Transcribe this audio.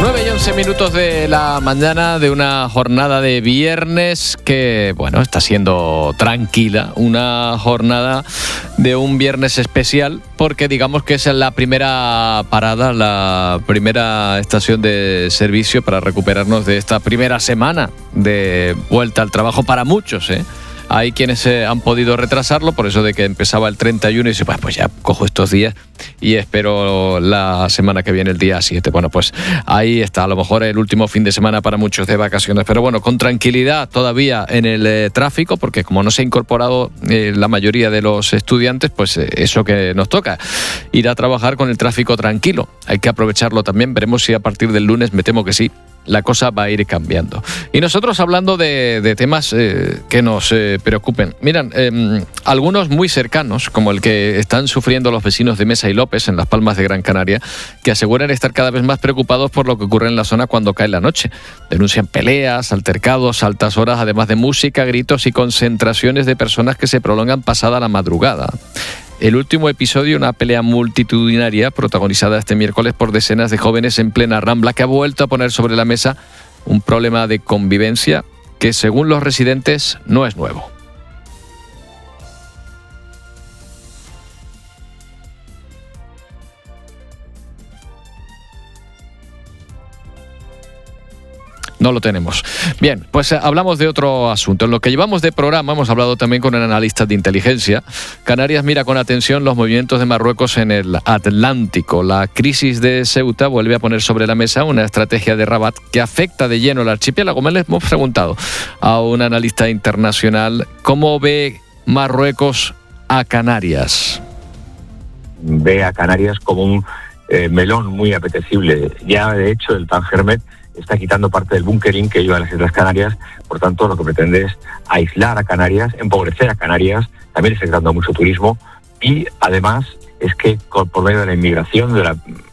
9:11 de la mañana de una jornada de viernes que, bueno, está siendo tranquila, una jornada de un viernes especial porque digamos que es la primera parada, la primera estación de servicio para recuperarnos de esta primera semana de vuelta al trabajo para muchos, ¿eh? Hay quienes han podido retrasarlo, por eso de que empezaba el 31 y dice, pues ya cojo estos días y espero la semana que viene, el día 7. Bueno, pues ahí está, a lo mejor el último fin de semana para muchos de vacaciones, pero bueno, con tranquilidad todavía en el tráfico, porque como no se ha incorporado la mayoría de los estudiantes, pues eso que nos toca, ir a trabajar con el tráfico tranquilo. Hay que aprovecharlo también, veremos si a partir del lunes, me temo que sí, la cosa va a ir cambiando. Y nosotros hablando de temas que nos preocupen. Miran, algunos muy cercanos, como el que están sufriendo los vecinos de Mesa y López en Las Palmas de Gran Canaria, que aseguran estar cada vez más preocupados por lo que ocurre en la zona cuando cae la noche. Denuncian peleas, altercados, altas horas, además de música, gritos y concentraciones de personas que se prolongan pasada la madrugada. El último episodio, una pelea multitudinaria protagonizada este miércoles por decenas de jóvenes en plena Rambla, que ha vuelto a poner sobre la mesa un problema de convivencia que, según los residentes, no es nuevo. No lo tenemos. Bien, pues hablamos de otro asunto. En lo que llevamos de programa hemos hablado también con un analista de inteligencia. Canarias mira con atención los movimientos de Marruecos en el Atlántico. La crisis de Ceuta vuelve a poner sobre la mesa una estrategia de Rabat que afecta de lleno al archipiélago. Me le hemos preguntado a un analista internacional cómo ve Marruecos a Canarias. Ve a Canarias como un melón muy apetecible. Ya, de hecho, el Tangermet está quitando parte del bunkering que lleva a las Islas Canarias, por tanto lo que pretende es aislar a Canarias, empobrecer a Canarias, también está creando mucho turismo y además es que por medio de la inmigración, de la